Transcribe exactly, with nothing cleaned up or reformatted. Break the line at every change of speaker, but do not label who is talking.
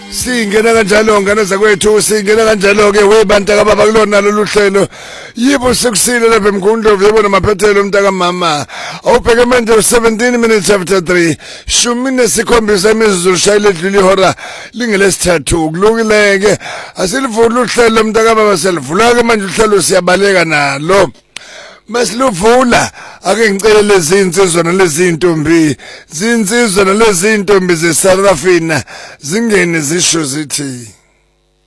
Singena kanjalo ngane zakwethu singena kanjalo ke webantaka baba kulona lolu hlelo yibo sekusile lapha emgundlovu yebona maphethelo umntaka mama awubheke manje seventeen minutes after three shumi nesikhombisa imizuzu shayile edlula ihora lingelesithathu kulukileke asilivula uhlelo umntaka baba selivula ke manje uhlelo siyabaleka nalo masiluvula ake ngicela lezi insizwa nalezi intombi zinsizwa nalezi intombi zeSarafina zingene zisho zithi